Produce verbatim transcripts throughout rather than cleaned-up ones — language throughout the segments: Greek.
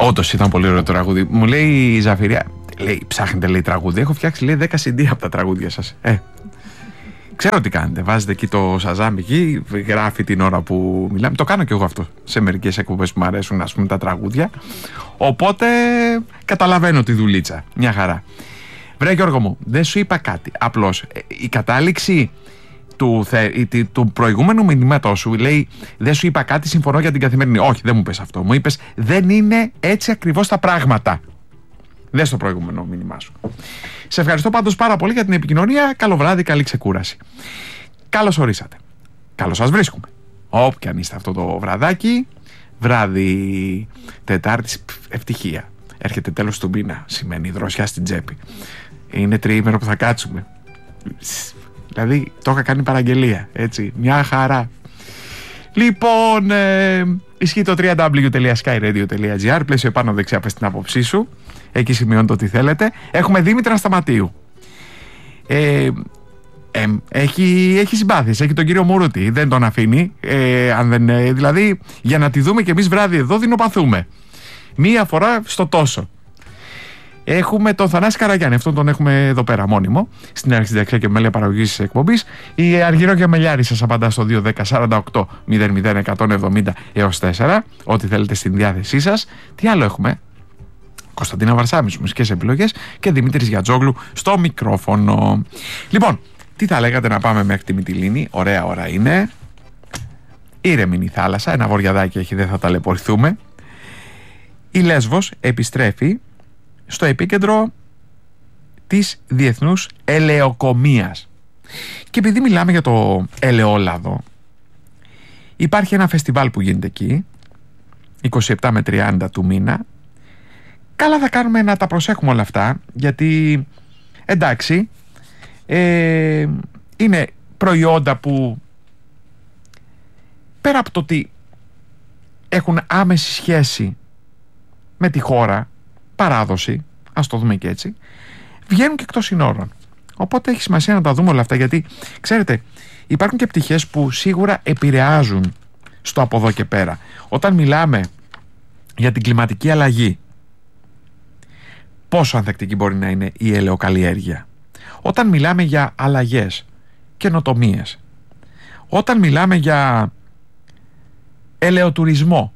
Όντως ήταν πολύ ωραίο το τραγούδι. Μου λέει η Ζαφυρία, λέει, ψάχνετε, λέει, τραγούδι. Έχω φτιάξει, λέει, δέκα σι ντι από τα τραγούδια σας. Ε, ξέρω τι κάνετε. Βάζετε εκεί το Σαζάμ εκεί, γράφει την ώρα που μιλάμε. Το κάνω κι εγώ αυτό σε μερικές εκπομπές που μου αρέσουν, ας πούμε, τα τραγούδια. Οπότε καταλαβαίνω τη δουλίτσα. Μια χαρά. Βρε Γιώργο μου, δεν σου είπα κάτι. Απλώς η κατάληξη του, θε, του προηγούμενου μηνύματός σου λέει, δεν σου είπα κάτι, συμφωνώ για την καθημερινή. Όχι, δεν μου πες αυτό. Μου είπες, δεν είναι έτσι ακριβώς τα πράγματα. Δες το προηγούμενο μήνυμά σου. Σε ευχαριστώ πάντως πάρα πολύ για την επικοινωνία. Καλό βράδυ, καλή ξεκούραση. Καλώς ορίσατε. Καλώς σας βρίσκουμε. Όποια αν είστε αυτό το βραδάκι, βράδυ Τετάρτης, ευτυχία. Έρχεται τέλος του μήνα, σημαίνει δροσιά στην τσέπη. Είναι τριήμερο που θα κάτσουμε. Δηλαδή το είχα κάνει παραγγελία, έτσι, μια χαρά. Λοιπόν, ε, ισχύει το double-u double-u double-u τελεία sky radio τελεία gr, πλαίσιο επάνω δεξιά, πες την άποψή σου. Εκεί σημειώνετε ό,τι θέλετε. Έχουμε Δήμητρα Σταματίου. Ε, ε, έχει, έχει συμπάθειες, έχει τον κύριο Μουρούτη, δεν τον αφήνει. Ε, αν δεν, ε, δηλαδή, για να τη δούμε κι εμείς βράδυ εδώ, δεινοπαθούμε. Μία φορά στο τόσο. Έχουμε τον Θανάση Καραγιάννη, αυτόν τον έχουμε εδώ πέρα μόνιμο, στην αρχιδεξιά και μέλεια παραγωγής της εκπομπής. Η Αργυρό και Μελιάρη σας απαντά στο δύο δέκα σαράντα οκτώ μηδέν μηδέν εκατόν εβδομήντα έως τέσσερα, ό,τι θέλετε στην διάθεσή σας. Τι άλλο έχουμε? Κωνσταντίνα Βαρσάμι, μουσικές επιλογές, και Δημήτρης Γιατζόγλου στο μικρόφωνο. Λοιπόν, τι θα λέγατε να πάμε μέχρι τη Μυτιλήνη? Ωραία ώρα είναι. Ήρεμη η θάλασσα, ένα βοριαδάκι έχει, δεν θα ταλαιπωρηθούμε. Η Λέσβος επιστρέφει στο επίκεντρο της διεθνούς ελαιοκομείας. Και επειδή μιλάμε για το ελαιόλαδο, υπάρχει ένα φεστιβάλ που γίνεται εκεί, είκοσι επτά με τριάντα του μήνα. Καλά θα κάνουμε να τα προσέχουμε όλα αυτά, γιατί εντάξει, ε, είναι προϊόντα που πέρα από το ότι έχουν άμεση σχέση με τη χώρα, παράδοση, ας το δούμε και έτσι, βγαίνουν και εκτός συνόρων. Οπότε έχει σημασία να τα δούμε όλα αυτά, γιατί ξέρετε, υπάρχουν και πτυχές που σίγουρα επηρεάζουν στο από εδώ και πέρα. Όταν μιλάμε για την κλιματική αλλαγή, πόσο ανθεκτική μπορεί να είναι η ελαιοκαλλιέργεια? Όταν μιλάμε για αλλαγές, καινοτομίες, όταν μιλάμε για ελαιοτουρισμό.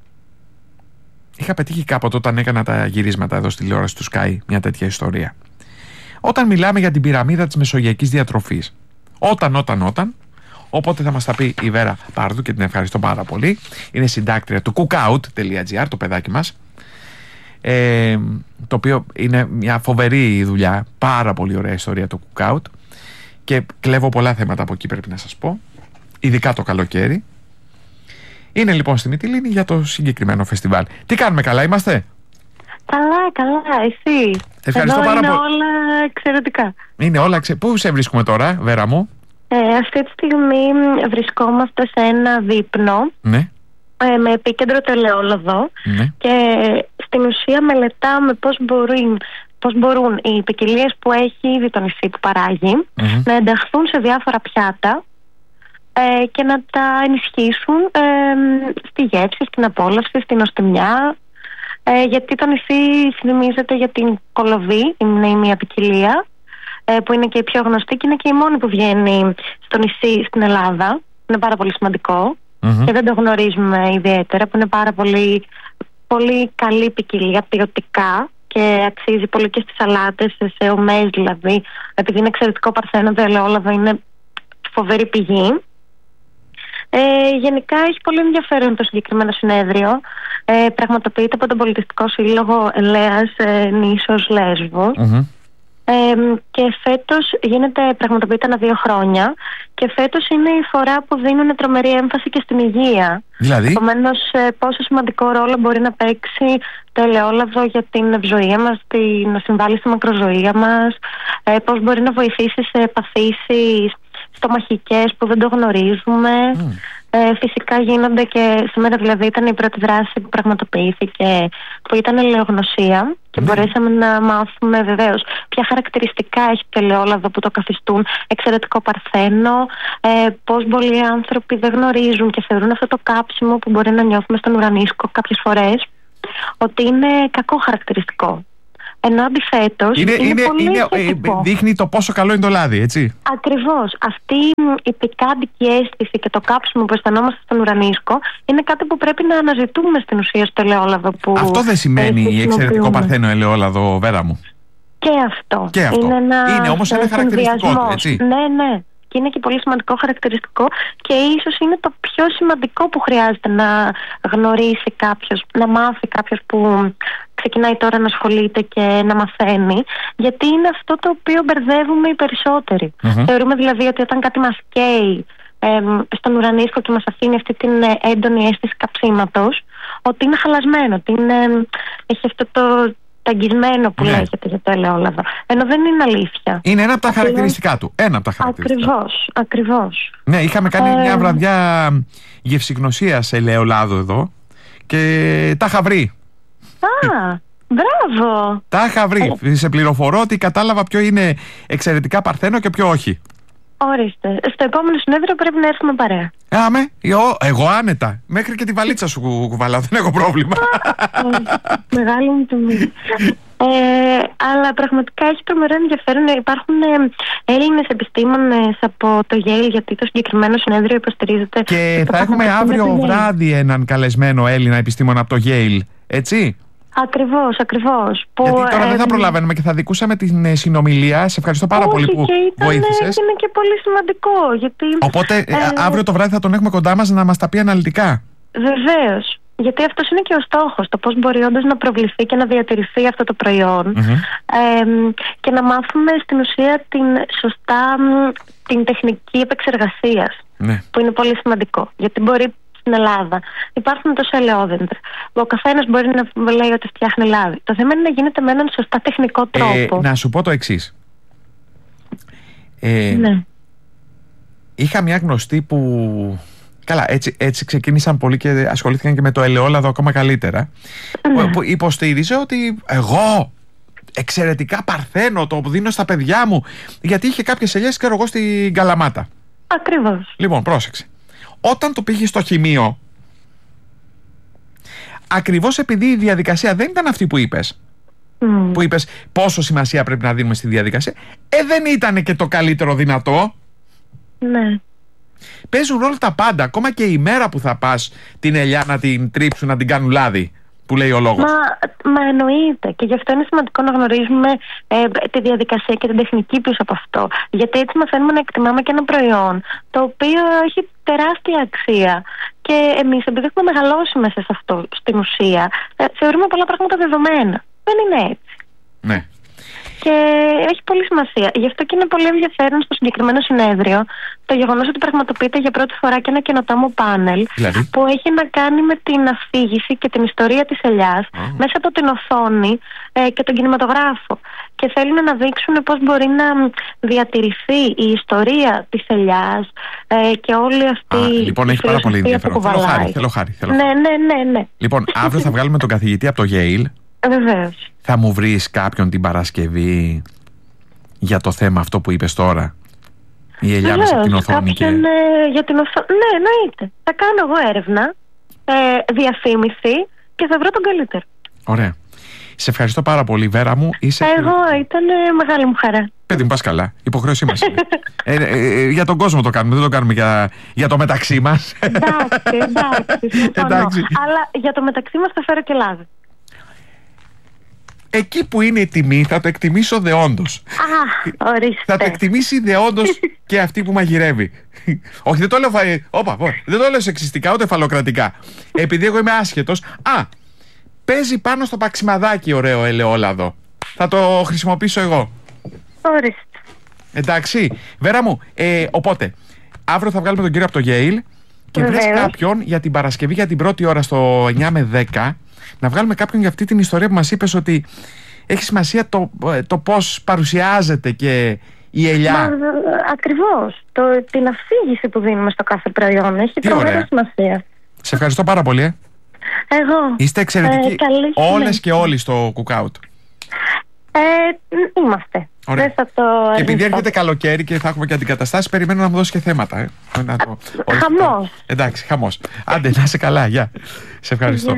Είχα πετύχει κάποτε όταν έκανα τα γυρίσματα εδώ στη τηλεόραση του Sky μια τέτοια ιστορία. Όταν μιλάμε για την πυραμίδα της μεσογειακής διατροφής. Όταν, όταν, όταν. Οπότε θα μας τα πει η Βέρα Πάρδου και την ευχαριστώ πάρα πολύ. Είναι συντάκτρια του cookout τελεία gr, το παιδάκι μας. Ε, το οποίο είναι μια φοβερή δουλειά. Πάρα πολύ ωραία ιστορία το cookout. Και κλέβω πολλά θέματα από εκεί, πρέπει να σας πω. Ειδικά το καλοκαίρι. Είναι λοιπόν στη Μυτιλήνη για το συγκεκριμένο φεστιβάλ. Τι κάνουμε, καλά είμαστε? Καλά, καλά, εσύ? Ευχαριστώ Εδώ πάρα πολύ. Είναι όλα εξαιρετικά. Είναι όλα εξαιρετικά. Πού σε βρίσκουμε τώρα, Βέρα μου? Ε, αυτή τη στιγμή βρισκόμαστε σε ένα δείπνο, ναι, ε, με επίκεντρο το ελαιόλαδο, ναι, και στην ουσία μελετάμε πώς μπορούν, πώς μπορούν οι ποικιλίες που έχει ήδη το νησί που παράγει, mm-hmm, να ενταχθούν σε διάφορα πιάτα ε, και να τα ενισχύσουν ε, στη γεύση, στην απόλαυση, στην οστιμιά. Ε, γιατί το νησί θυμίζεται για την κολοβή, είναι η μία ποικιλία ε, που είναι και η πιο γνωστή και είναι και η μόνη που βγαίνει στο νησί στην Ελλάδα. Είναι πάρα πολύ σημαντικό, mm-hmm, και δεν το γνωρίζουμε ιδιαίτερα, που είναι πάρα πολύ, πολύ καλή ποικιλία ποιοτικά και αξίζει πολύ και στις σαλάτες, σε ομές δηλαδή, επειδή είναι εξαιρετικό παρθένο, το ελαιόλαδο είναι φοβερή πηγή. Ε, γενικά έχει πολύ ενδιαφέρον το συγκεκριμένο συνέδριο. Ε, πραγματοποιείται από τον Πολιτιστικό Σύλλογο Ελέας ε, Νήσος Λέσβος, mm-hmm, ε, και φέτος γίνεται, πραγματοποιείται ανά δύο χρόνια, και φέτος είναι η φορά που δίνουν τρομερή έμφαση και στην υγεία. Δηλαδή, επομένως, ε, πόσο σημαντικό ρόλο μπορεί να παίξει το ελαιόλαδο για την ευζοία μας, την, να συμβάλλει στη μακροζωία μας, ε, πώς μπορεί να βοηθήσει σε παθήσεις στομαχικές που δεν το γνωρίζουμε. Mm. Ε, φυσικά γίνονται και σήμερα, δηλαδή ήταν η πρώτη δράση που πραγματοποιήθηκε, που ήταν ελαιογνωσία, και mm. μπορέσαμε να μάθουμε βεβαίως ποια χαρακτηριστικά έχει το ελαιόλαδο που το καθιστούν εξαιρετικό παρθένο, ε, πώς πολλοί άνθρωποι δεν γνωρίζουν και θεωρούν αυτό το κάψιμο που μπορεί να νιώθουμε στον ουρανίσκο κάποιες φορές ότι είναι κακό χαρακτηριστικό. Ενώ αντιθέτως είναι, είναι, είναι, πολύ είναι, ε, δείχνει το πόσο καλό είναι το λάδι, έτσι. Ακριβώς. Αυτή η πικάντικη αίσθηση και το κάψιμο που αισθανόμαστε στον ουρανίσκο είναι κάτι που πρέπει να αναζητούμε στην ουσία στο ελαιόλαδο. Που αυτό δεν σημαίνει εξαιρετικό παρθένο ελαιόλαδο, Βέρα μου? Και αυτό. Και αυτό. Είναι, ένα, είναι όμως ένα χαρακτηριστικό του, έτσι. Ναι, ναι. Και είναι και πολύ σημαντικό χαρακτηριστικό και ίσως είναι το πιο σημαντικό που χρειάζεται να γνωρίσει κάποιος, να μάθει κάποιος που ξεκινάει τώρα να ασχολείται και να μαθαίνει, γιατί είναι αυτό το οποίο μπερδεύουμε οι περισσότεροι. Mm-hmm. Θεωρούμε δηλαδή ότι όταν κάτι μας καίει ε, στον ουρανίσκο και μας αφήνει αυτή την έντονη αίσθηση καψίματος, ότι είναι χαλασμένο, ότι είναι, έχει αυτό το ταγγισμένο που ναι. λέγεται για το ελαιόλαδο. Ενώ δεν είναι αλήθεια. Είναι ένα από τα χαρακτηριστικά του. Ένα από τα χαρακτηριστικά. Ακριβώς, ακριβώς. Ναι, είχαμε κάνει ε... μια βραδιά γευσηγνωσίας ελαιολάδου εδώ και τα είχα βρει. Α, μπράβο. Τα είχα βρει. Ε... Σε πληροφορώ ότι κατάλαβα ποιο είναι εξαιρετικά παρθένο και ποιο όχι. Ορίστε. Στο επόμενο συνέδριο πρέπει να έρθουμε παρέα. Άμε, εγώ, εγώ άνετα. Μέχρι και τη βαλίτσα σου κουβαλάω, δεν έχω πρόβλημα. Μεγάλη μου τιμή. Ε, αλλά πραγματικά έχει τρομερό ενδιαφέρον. Υπάρχουν ε, Έλληνες επιστήμονες από το Yale, γιατί το συγκεκριμένο συνέδριο υποστηρίζεται. Και θα έχουμε αύριο βράδυ έναν καλεσμένο Έλληνα επιστήμονα από το Yale, έτσι. Ακριβώς, ακριβώς. Γιατί τώρα ε, δεν θα προλαβαίνουμε και θα δικούσαμε την ε, συνομιλία. Σε ευχαριστώ πάρα όχι, πολύ που ήταν, βοήθησες. Είναι και πολύ σημαντικό. Γιατί, οπότε ε, ε, αύριο το βράδυ θα τον έχουμε κοντά μας να μας τα πει αναλυτικά. Βεβαίως. Γιατί αυτός είναι και ο στόχος. Το πώς μπορεί όντως να προβληθεί και να διατηρηθεί αυτό το προϊόν. Mm-hmm. Ε, και να μάθουμε στην ουσία την σωστά την τεχνική επεξεργασίας. Ναι. Που είναι πολύ σημαντικό. Γιατί μπορεί στην Ελλάδα υπάρχουν τόσα ελαιόδεντρα. Ο καθένας μπορεί να λέει ότι φτιάχνει λάδι. Το θέμα είναι να γίνεται με έναν σωστά τεχνικό τρόπο. Ε, να σου πω το εξής. Ε, ναι. Είχα μια γνωστή που... Καλά, έτσι, έτσι ξεκίνησαν πολλοί και ασχολήθηκαν και με το ελαιόλαδο ακόμα καλύτερα. Ναι. Που, που υποστήριζε ότι εγώ εξαιρετικά παρθένο, το δίνω στα παιδιά μου, γιατί είχε κάποιες ελιές, ξέρω εγώ, στην Καλαμάτα. Ακριβώς. Λοιπόν, πρόσεξε. Όταν το πήγε στο χημείο, ακριβώς επειδή η διαδικασία δεν ήταν αυτή που είπες, mm. που είπες πόσο σημασία πρέπει να δίνουμε στη διαδικασία, ε, δεν ήταν και το καλύτερο δυνατό. Ναι. Παίζουν ρόλο τα πάντα, ακόμα και η μέρα που θα πας την ελιά να την τρίψουν, να την κάνουν λάδι, που λέει ο λόγος. Μα, μα εννοείται. Και γι' αυτό είναι σημαντικό να γνωρίζουμε ε, τη διαδικασία και την τεχνική πίσω από αυτό. Γιατί έτσι μαθαίνουμε να εκτιμάμε και ένα προϊόν το οποίο έχει τεράστια αξία. Και εμείς, επειδή έχουμε μεγαλώσει μέσα σε αυτό στην ουσία, ε, θεωρούμε πολλά πράγματα δεδομένα. Δεν είναι έτσι. Ναι. Και έχει πολύ σημασία. Γι' αυτό και είναι πολύ ενδιαφέρον στο συγκεκριμένο συνέδριο το γεγονός ότι πραγματοποιείται για πρώτη φορά και ένα καινοτόμο πάνελ, δηλαδή, που έχει να κάνει με την αφήγηση και την ιστορία της ελιάς mm. μέσα από την οθόνη ε, και τον κινηματογράφο. Και θέλουν να δείξουν πώς μπορεί να διατηρηθεί η ιστορία της ελιάς ε, και όλη αυτή Α, λοιπόν, η έχει πάρα πολύ ενδιαφέρον. Θέλω χάρη, θέλω χάρη. Θέλω ναι, ναι, ναι, ναι. Λοιπόν, αύριο θα βγάλουμε τον καθηγητή από το Yale. Βεβαίως. Θα μου βρεις κάποιον την Παρασκευή για το θέμα αυτό που είπες τώρα? Η ελιά μέσα από την οθόνη και... ε, για την οθόνη. Ναι, εννοείται. Θα κάνω εγώ έρευνα, ε, διαφήμιση και θα βρω τον καλύτερο. Ωραία. Σε ευχαριστώ πάρα πολύ, Βέρα μου. Είσαι... Εγώ ήταν μεγάλη μου χαρά. Παιδί μου, πας καλά. Υποχρέωσή μας είναι. ε, ε, ε, για τον κόσμο το κάνουμε, δεν το κάνουμε για, για το μεταξύ μας. Εντάξει, εντάξει, εντάξει. Αλλά για το μεταξύ μας θα φέρω και λάδι. Εκεί που είναι η τιμή θα το εκτιμήσω δεόντως. Α, ορίστε. Θα το εκτιμήσει δεόντως και αυτή που μαγειρεύει. Όχι, δεν το λέω, φα... Όπα, δεν το λέω σεξιστικά ούτε φαλοκρατικά. Επειδή εγώ είμαι άσχετος. Α, παίζει πάνω στο παξιμαδάκι ωραίο ελαιόλαδο. Θα το χρησιμοποιήσω εγώ. Ορίστε. Εντάξει, Βέρα μου, ε, οπότε αύριο θα βγάλουμε τον κύριο από το Yale και βρες κάποιον για την Παρασκευή για την πρώτη ώρα στο εννιά με δέκα. Να βγάλουμε κάποιον για αυτή την ιστορία που μας είπες, ότι έχει σημασία το, το πώς παρουσιάζεται και η ελιά. Μα, ακριβώς. Το, την αφήγηση που δίνουμε στο κάθε προϊόν έχει τρομερή σημασία. Σε ευχαριστώ πάρα πολύ. Ε. Εγώ. Είστε εξαιρετικοί. Ε, όλες και όλοι στο Cookout. Ε, είμαστε. Ωραία. Δεν θα το και επειδή έρχεται καλοκαίρι και θα έχουμε και αντικαταστάσεις, περιμένω να μου δώσει και θέματα. Ε. Χαμός. Εντάξει, χαμός. Άντε, να είσαι καλά. Γεια. Σε ευχαριστώ. Yeah.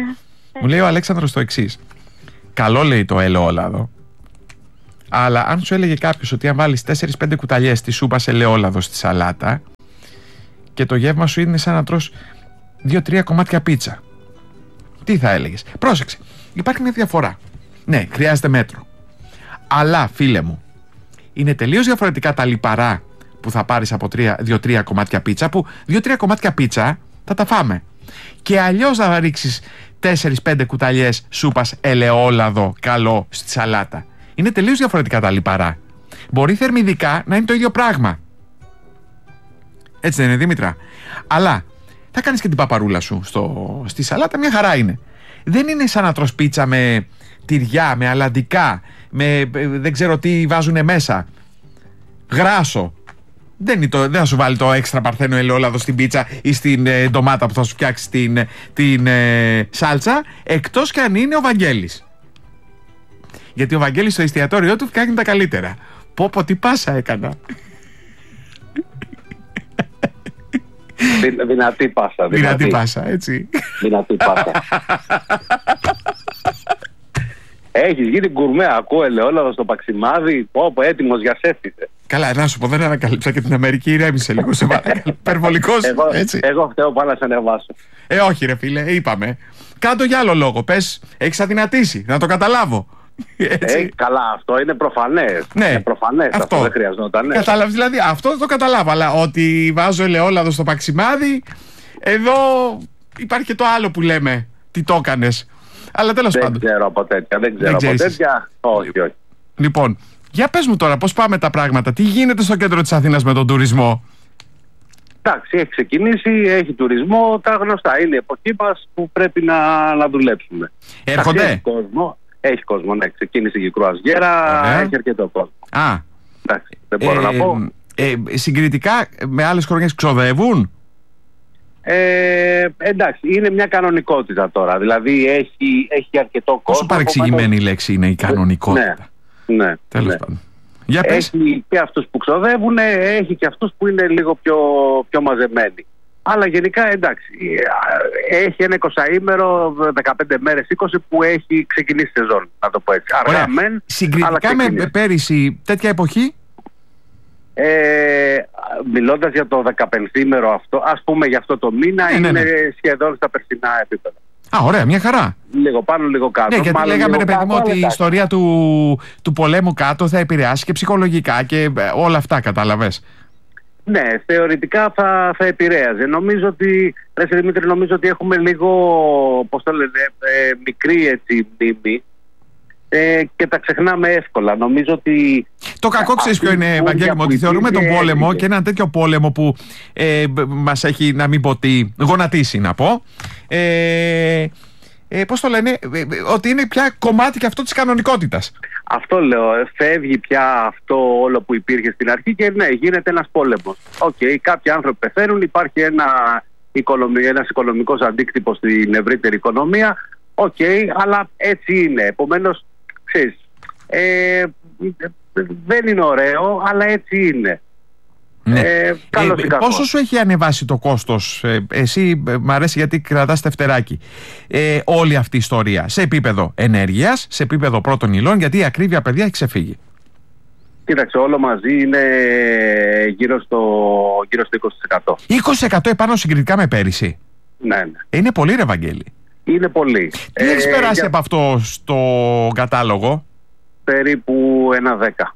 Μου λέει ο Αλέξανδρος το εξής. Καλό λέει το ελαιόλαδο, αλλά αν σου έλεγε κάποιος ότι αν βάλεις τέσσερις πέντε κουταλιές τη σούπα ελαιόλαδο στη σαλάτα και το γεύμα σου είναι σαν να τρως δύο τρία κομμάτια πίτσα, τι θα έλεγες? Πρόσεξε, υπάρχει μια διαφορά. Ναι, χρειάζεται μέτρο. Αλλά φίλε μου, είναι τελείως διαφορετικά τα λιπαρά που θα πάρεις από δύο τρία κομμάτια πίτσα, που δύο τρία κομμάτια πίτσα θα τα φάμε. Και αλλιώς θα ρίξεις τέσσερις πέντε κουταλιές σούπας ελαιόλαδο καλό στη σαλάτα. Είναι τελείως διαφορετικά τα λιπαρά. Μπορεί θερμιδικά να είναι το ίδιο πράγμα. Έτσι δεν είναι, Δήμητρα? Αλλά θα κάνεις και την παπαρούλα σου στο, στη σαλάτα, μια χαρά είναι. Δεν είναι σαν να τρως πίτσα με τυριά, με αλαντικά, με δεν ξέρω τι βάζουνε μέσα, γράσο. Δεν, το, δεν θα σου βάλει το έξτρα παρθένο ελαιόλαδο στην πίτσα ή στην ε, ντομάτα που θα σου φτιάξει την, την ε, σάλτσα, εκτός και αν είναι ο Βαγγέλης. Γιατί ο Βαγγέλης στο εστιατόριό του φτιάχνει τα καλύτερα. Πω πω τι πάσα έκανα. Δυ, δυνατή πάσα. Δυνατή, δυνατή πάσα, έτσι. Δυνατή πάσα. Έχεις γίνει γκουρμέ, ακούω ελαιόλαδο στο παξιμάδι, πω πω έτοιμος για σέφτισε. Καλά, να σου πω, δεν ανακαλύψα και την Αμερική, ηρέμησε λίγο, σε παρακαλώ. Υπερβολικός, έτσι. Εγώ φταίω πάνω να σε ανεβάσω. Ε, όχι ρε φίλε, είπαμε. Κάντο για άλλο λόγο, πες, έχεις αδυνατήσει, να το καταλάβω. Ε, καλά, αυτό είναι προφανές. Ναι, είναι προφανές, αυτό. αυτό δεν χρειαζόταν. Ναι. Κατάλαβες, δηλαδή, αυτό δεν το καταλάβω, αλλά ότι βάζω ελαιόλαδο στο παξιμάδι, εδώ υπάρχει και το άλλο που λέμε, τι το έκανες. Αλλά τέλος δεν πάντων. Δεν ξέρω από τέτοια, δεν ξέρω δεν από τέτοια. Όχι, όχι. Λοιπόν, για πες μου τώρα πώς πάμε τα πράγματα, τι γίνεται στο κέντρο της Αθήνας με τον τουρισμό? Εντάξει, έχει ξεκινήσει, έχει τουρισμό, τα γνωστά είναι η εποχή μας που πρέπει να, να δουλέψουμε. Έρχονται? Έχει κόσμο, έχει κόσμο, ναι, ξεκίνησε η Κρουαζιέρα, έχει αρκετό κόσμο. Α. Εντάξει, δεν μπορώ ε, να πω. Ε, συγκριτικά με άλλες χρονιές ξοδεύουν? Ε, εντάξει, είναι μια κανονικότητα τώρα. Δηλαδή έχει, έχει αρκετό κόσμο. Πόσο παρεξηγημένη η λέξη είναι η κανονικότητα? Ναι, ναι. Τέλος ναι. πάντων. Για πες. Έχει και αυτούς που ξοδεύουν, έχει και αυτούς που είναι λίγο πιο, πιο μαζεμένοι. Αλλά γενικά εντάξει, έχει ένα εικοσαήμερο, δεκαπέντε μέρες, είκοσι που έχει ξεκινήσει σεζόν, να το πω έτσι. Αργά μεν, συγκριτικά με πέρυσι τέτοια εποχή? Ε, μιλώντας για το δεκαπενθήμερο αυτό, ας πούμε για αυτό το μήνα, ναι, είναι ναι, ναι. σχεδόν στα περσινά επίπεδα. Α, ωραία, μια χαρά. Λίγο πάνω, λίγο κάτω. Ναι, γιατί μάλλον λέγαμε ρε παιδί μου ότι η ιστορία του, του πολέμου κάτω θα επηρεάσει και ψυχολογικά και όλα αυτά, κατάλαβες? Ναι, θεωρητικά θα, θα επηρέαζε. Νομίζω ότι, ρε Δημήτρη, νομίζω ότι έχουμε λίγο, πώς το λένε, ε, μικρή έτσι μνήμη. Ε, και τα ξεχνάμε εύκολα. Νομίζω ότι. Το κακό ξέρεις ποιο είναι, Ευαγγέλη μου, ότι θεωρούμε τον πόλεμο έγινε. Και έναν τέτοιο πόλεμο που ε, μας έχει, να μην πω τι, γονατίσει, να πω. Ε, ε, πώς το λένε, ε, ότι είναι πια κομμάτι και αυτό της κανονικότητας. Αυτό λέω. Φεύγει πια αυτό όλο που υπήρχε στην αρχή και ναι, γίνεται ένας πόλεμος. Οκ, okay, κάποιοι άνθρωποι πεθαίνουν, υπάρχει ένα οικονομι, ένας οικονομικός αντίκτυπος στην ευρύτερη οικονομία. Οκ, okay, αλλά έτσι είναι. Επομένως, ξέρεις, ε, δεν είναι ωραίο, αλλά έτσι είναι. Ναι. Ε, καλώς ε, πόσο σου έχει ανεβάσει το κόστος, ε, εσύ ε, μ' αρέσει γιατί κρατάς τευτεράκι, ε, όλη αυτή η ιστορία, σε επίπεδο ενέργειας, σε επίπεδο πρώτων υλών, γιατί η ακρίβεια, παιδιά, έχει ξεφύγει? Κοίταξε, όλο μαζί είναι γύρω στο, γύρω στο είκοσι τοις εκατό. είκοσι τοις εκατό επάνω συγκριτικά με πέρυσι? Ναι, ναι. Είναι πολύ ρε Βαγγέλη. Είναι πολύ. Τι ε, έχεις περάσει για... από αυτό στο κατάλογο? Περίπου ένα δέκα.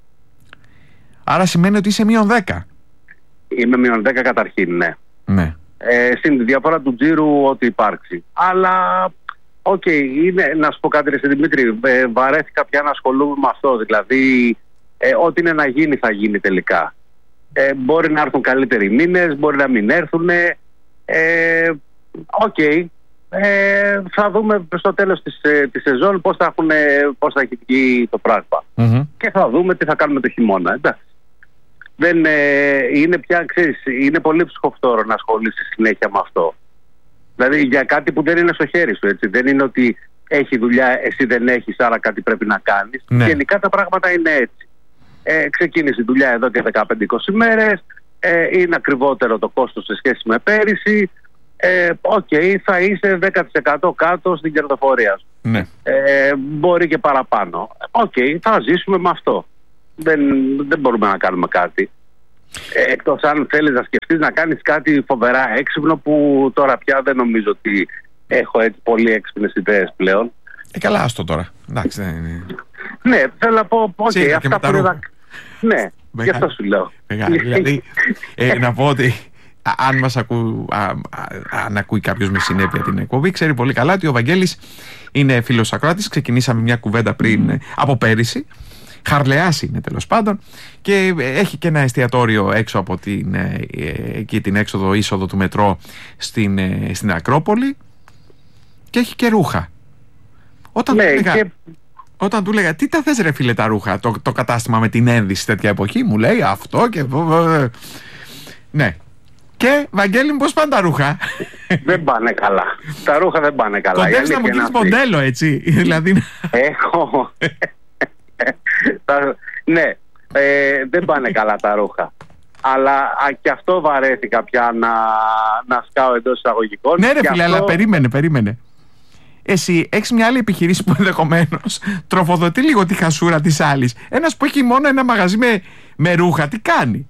Άρα σημαίνει ότι είσαι μείον δέκα. Είμαι μείον δέκα καταρχήν, ναι. Ναι. Ε, στην διαφορά του τζίρου ό,τι υπάρξει. Αλλά, οκ, okay, είναι, να σου πω κάτι ρε Δημήτρη, ε, βαρέθηκα πια να ασχολούμαι με αυτό. Δηλαδή, ε, ό,τι είναι να γίνει θα γίνει τελικά. Ε, μπορεί να έρθουν καλύτεροι μήνες, μπορεί να μην έρθουν. Ε, οκ. Okay. Ε, θα δούμε στο τέλος της, της σεζόν πώς θα, έχουν, πώς θα έχει βγει το πράγμα. Mm-hmm. Και θα δούμε τι θα κάνουμε το χειμώνα. Εντάξει. Δεν, ε, είναι πια, ξέρεις, είναι πολύ ψυχοφθόρο να ασχολείσαι συνέχεια με αυτό. Δηλαδή για κάτι που δεν είναι στο χέρι σου, έτσι. Δεν είναι ότι έχει δουλειά, εσύ δεν έχεις, άρα κάτι πρέπει να κάνεις. Ναι. Γενικά τα πράγματα είναι έτσι. Ε, ξεκίνησε η δουλειά εδώ και δεκαπέντε είκοσι μέρες. Ε, είναι ακριβότερο το κόστος σε σχέση με πέρυσι. Ε, Οκ, okay, θα είσαι δέκα τοις εκατό κάτω στην κερδοφορία σου. Ναι. Ε, μπορεί και παραπάνω. Οκ, okay, θα ζήσουμε με αυτό. Δεν, δεν μπορούμε να κάνουμε κάτι. Ε, εκτός αν θέλεις να σκεφτείς να κάνεις κάτι φοβερά έξυπνο, που τώρα πια δεν νομίζω ότι έχω έτσι πολύ έξυπνες ιδέες πλέον. Ε, καλά, άστο τώρα. Εντάξει, δεν είναι. Ναι, θέλω να πω. Okay, Σίγα, αυτά που είδα. Ναι, γι' αυτό σου λέω. Μεγάλη. Δηλαδή, ε, να πω ότι αν μας ακού, α, α, αν ακούει κάποιος με συνέπεια την εκπομπή, ξέρει πολύ καλά ότι ο Βαγγέλης είναι φίλος ακροάτης. Ξεκινήσαμε μια κουβέντα πριν mm. από πέρυσι. Χαρλεάς είναι τέλος πάντων, και έχει και ένα εστιατόριο έξω από την, εκεί την έξοδο είσοδο του μετρό στην, στην Ακρόπολη, και έχει και ρούχα. Όταν, ναι, του, λέγα, και... όταν του λέγα τι τα θες ρε φίλε τα ρούχα, το, το κατάστημα με την ένδυση τέτοια εποχή, μου λέει αυτό και... Ναι. Και Βαγγέλη μου, πώς πάνε τα ρούχα? Δεν πάνε καλά. Τα ρούχα δεν πάνε καλά. Κοντεύεις να μου κλείσεις μοντέλο, έτσι? Δηλαδή... Έχω... Ναι, ε, δεν πάνε καλά τα ρούχα. Αλλά α, και αυτό βαρέθηκα πια να, να σκάω εντός εισαγωγικών. Ναι ρε φίλε, αυτό... αλλά περίμενε, περίμενε. Εσύ έχεις μια άλλη επιχειρήση που ενδεχομένως τροφοδοτεί λίγο τη χασούρα της άλλης. Ένας που έχει μόνο ένα μαγαζί με, με ρούχα, τι κάνει?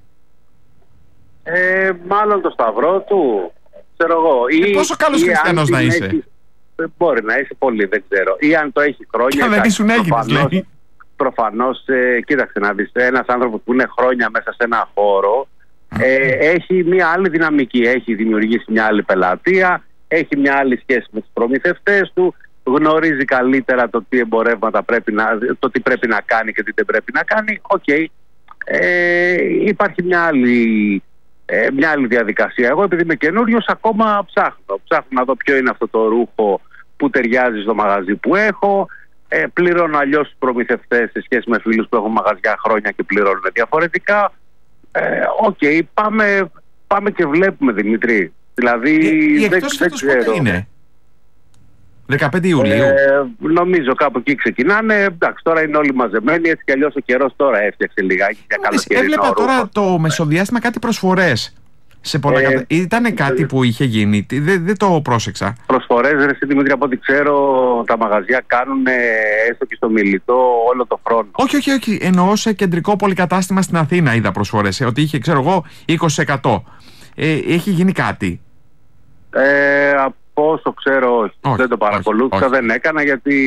Ε, μάλλον το σταυρό του, ξέρω εγώ. Ε, ή, πόσο καλός χριστιανός να είσαι? Έχει, μπορεί να είσαι πολύ, δεν ξέρω. Ή αν το έχει χρόνια. Και δεν ήσουν Έλληνας, λέει. Προφανώς, ε, κοίταξε να δεις, ένας άνθρωπος που είναι χρόνια μέσα σε ένα χώρο ε, έχει μια άλλη δυναμική, έχει δημιουργήσει μια άλλη πελατεία, έχει μια άλλη σχέση με τους προμηθευτές του, γνωρίζει καλύτερα το τι εμπορεύματα πρέπει να, το τι πρέπει να κάνει και τι δεν πρέπει να κάνει. Οκ, okay. ε, υπάρχει μια άλλη, ε, μια άλλη διαδικασία. Εγώ επειδή είμαι καινούριος ακόμα ψάχνω, ψάχνω να δω ποιο είναι αυτό το ρούχο που ταιριάζει στο μαγαζί που έχω. Ε, πληρώνω αλλιώς τους προμηθευτές σε σχέση με φίλους που έχουν μαγαζιά χρόνια και πληρώνουν διαφορετικά. Οκ, ε, okay, πάμε, πάμε και βλέπουμε, Δημήτρη. Δηλαδή η, η δεν, δεν ξέρω. Είναι δεκαπέντε Ιουλίου. Ε, νομίζω κάπου εκεί ξεκινάνε. Εντάξει, τώρα είναι όλοι μαζεμένοι. Έτσι κι αλλιώς ο καιρός τώρα έφτιαξε λιγάκι για καλοκαιρινό ρούχο. Έβλεπα τώρα το μεσοδιάστημα κάτι προσφορές. Σε πολλά ε, κατα... Ήταν κάτι ε, που είχε γίνει, δεν, δεν το πρόσεξα. Προσφορές, ρε εσύ Δημήτρη, από ό,τι ξέρω, τα μαγαζιά κάνουν έστω και στο Μιλητό όλο το χρόνο. Όχι, όχι, όχι. Εννοώ σε κεντρικό πολυκατάστημα στην Αθήνα είδα προσφορές. Ότι είχε, ξέρω εγώ, είκοσι τοις εκατό. Ε, έχει γίνει κάτι? Ε, από όσο ξέρω, όχι. όχι δεν το παρακολούθησα, δεν έκανα γιατί.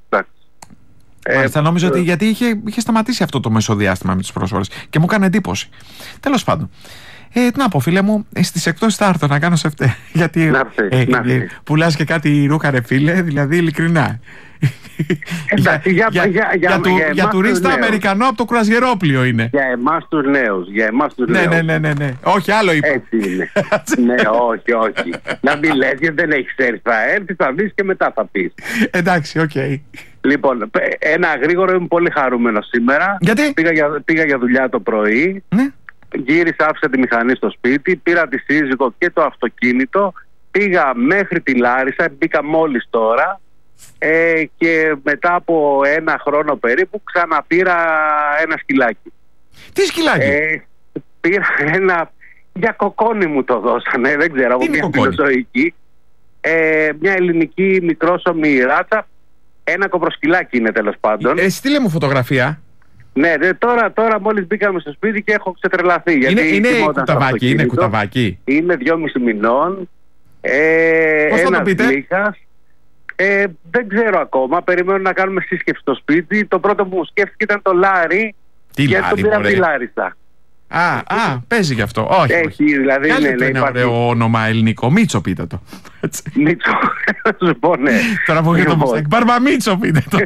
Μάλιστα, ε, νόμιζα ε, ότι γιατί είχε, είχε σταματήσει αυτό το μεσοδιάστημα με τις προσφορές και μου έκανε εντύπωση. Τέλος πάντων. Ε, να πω φίλε μου, στις εκτός θα έρθω να κάνω σε αυτές. Γιατί ε, ε, πουλάς και κάτι ρούχα ρε φίλε, δηλαδή ειλικρινά. Εντάξει, για, για, για, για, για, για, για τουρίστα Αμερικανό από το κρουαζιερόπλιο είναι. Για εμάς τους νέους, για εμάς τους ναι, νέους. Ναι, ναι, ναι, ναι. Όχι, άλλο είπα. Έτσι είναι. Ναι, όχι, όχι. Να μην λες, γιατί δεν έχεις έρθει. Θα έρθει, θα δεις και μετά θα πεις. Εντάξει, οκ. Okay. Λοιπόν, ένα γρήγορο, είμαι πολύ χαρούμενος σήμερα. Γιατί? Πήγα για, πήγα για δουλειά το πρωί. Ναι. Γύρισα, άφησα τη μηχανή στο σπίτι, πήρα τη σύζυγο και το αυτοκίνητο, πήγα μέχρι τη Λάρισα, μπήκα μόλις τώρα ε, και μετά από ένα χρόνο περίπου ξαναπήρα ένα σκυλάκι. Τι σκυλάκι? Ε, πήρα ένα, για κοκόνι μου το δώσανε, δεν ξέρω, από μια φιλοζωική, ε, μια ελληνική μικρόσωμη ράτσα, ένα κοπροσκυλάκι είναι τέλος πάντων. Ε, στείλε μου φωτογραφία. Ναι, δε, τώρα, τώρα μόλις μπήκαμε στο σπίτι και έχω ξετρελαθεί. Είναι, είναι κουταβάκι, είναι κουταβάκι. Είναι δυόμιση μηνών. Ε, Πώς θα το πείτε? Λίχας, ε, δεν ξέρω ακόμα. Περιμένω να κάνουμε σύσκεψη στο σπίτι. Το πρώτο που μου σκέφτηκε ήταν το Λάρι. Τι και Λάρι, τον πήρα τη Λάρισα. Α, α, παίζει γι' αυτό. Όχι, έχει, όχι. Δηλαδή, Κάνε ναι, το ναι, ένα υπάρχει... ωραίο όνομα ελληνικό. Μίτσο πείτε το. Μίτσο, να σου πω, ναι. Τώρα που έχετε το μουστάκι. Μπαρμπαμίτσο πείτε το.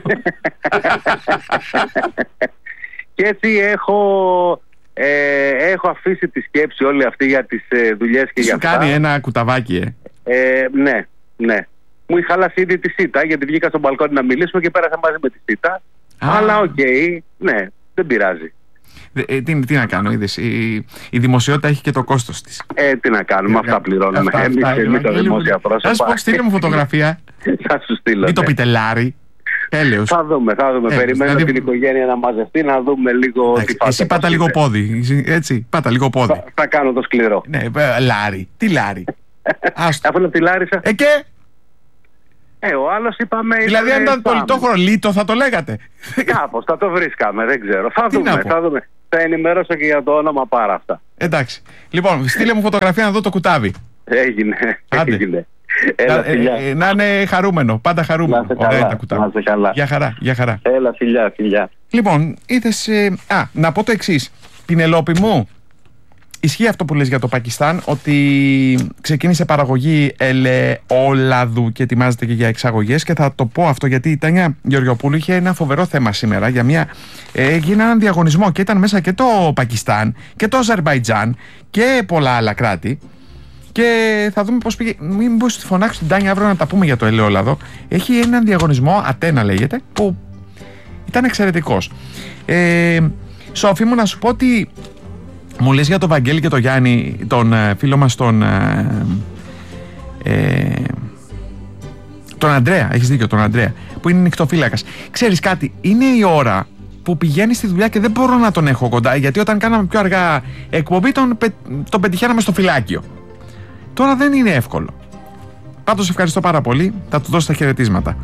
Και έτσι έχω, ε, έχω αφήσει τη σκέψη όλη αυτή για τις ε, δουλειές και για αυτά. Σου κάνει ένα κουταβάκι, ε. ε. Ναι, ναι. Μου είχα χαλάσει ήδη τη σίτα, γιατί βγήκα στο μπαλκόνι να μιλήσουμε και πέρασα μαζί με τη σίτα. Α. Αλλά οκ, okay, ναι, δεν πειράζει. Ε, τι, τι να κάνω, είδες, η, η δημοσιότητα έχει και το κόστος της. Ε, τι να κάνουμε, ε, αυτά πληρώνουμε. Εμείς τα δημόσια πρόσωπα. Θα σου πω, στείλε μου φωτογραφία. Θα σου στείλω. Μην το πείτε Λάρι. Τέλειος. Θα δούμε, θα δούμε. Ε, Περιμένω δηλαδή... την οικογένεια να μαζευτεί, να δούμε λίγο τι φάτε. Εσύ πάτα λίγο πόδι, έτσι, πάτα λίγο πόδι. Θα, θα κάνω το σκληρό. Ναι, Λάρι. Τι Λάρι. Αφού είναι από τη Λάρισα. Ε, και. Ε, ο άλλος είπαμε. Δηλαδή, αν ήταν πολιτόχωρο Λίτο, θα το λέγατε. Κάπως, θα το βρίσκαμε, δεν ξέρω. Θα δούμε, θα δούμε. Θα ενημέρωσω και για το όνομα πάρα αυτά. Εντάξει. Λοιπόν, στείλε μου φωτογραφία να δω το κουτάβι. Έγινε. Έγινε. Έλα, να, ε, να είναι χαρούμενο, πάντα χαρούμενο. Ωραία τα κουτάβι. Για χαρά, για χαρά. Έλα, φιλιά, φιλιά. Λοιπόν, είδες. Ε, α, να πω το εξής. Πινελόπη μου, ισχύει αυτό που λες για το Πακιστάν, ότι ξεκίνησε παραγωγή ελαιόλαδου και ετοιμάζεται και για εξαγωγές, και θα το πω αυτό γιατί η Τάνια Γεωργιοπούλου είχε ένα φοβερό θέμα σήμερα για μια, έγινε έναν διαγωνισμό και ήταν μέσα και το Πακιστάν και το Αζερμπαϊτζάν και πολλά άλλα κράτη, και θα δούμε πώς πήγε. Μην μπορείς τη φωνάξω την Τάνια αύριο να τα πούμε για το ελαιόλαδο. Έχει έναν διαγωνισμό, Ατένα λέγεται, που ήταν εξαιρετικός. ε, Σόφη μου, να σου πω ότι μου λες για τον Βαγγέλη και τον Γιάννη, τον ε, φίλο μας τον ε, ε, τον Ανδρέα, έχεις δίκιο, τον Ανδρέα, που είναι νυχτοφύλακας. Ξέρεις κάτι, είναι η ώρα που πηγαίνει στη δουλειά και δεν μπορώ να τον έχω κοντά, γιατί όταν κάναμε πιο αργά εκπομπή τον, τον πετυχαίναμε στο φυλάκιο. Τώρα δεν είναι εύκολο. Πάντως ευχαριστώ πάρα πολύ, θα του δώσω τα χαιρετίσματα.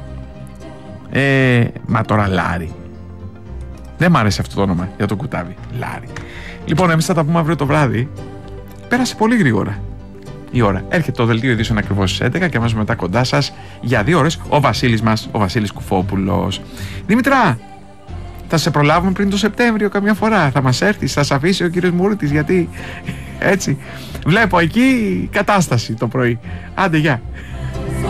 ε, Μα τώρα Λάρη, δεν μ' άρεσε αυτό το όνομα για το κουτάβι, Λάρη. Λοιπόν, εμείς θα τα πούμε αύριο το βράδυ. Πέρασε πολύ γρήγορα η ώρα. Έρχεται το δελτίο ειδήσεων ακριβώς στις έντεκα και αμέσως μετά κοντά σας για δύο ώρες ο Βασίλης μας, ο Βασίλης Κουφόπουλος. Δήμητρα, θα σε προλάβουμε πριν το Σεπτέμβριο καμιά φορά. Θα μας έρθεις, θα σε αφήσει ο κύριος Μουρούτης, γιατί έτσι βλέπω εκεί κατάσταση το πρωί. Άντε, γεια.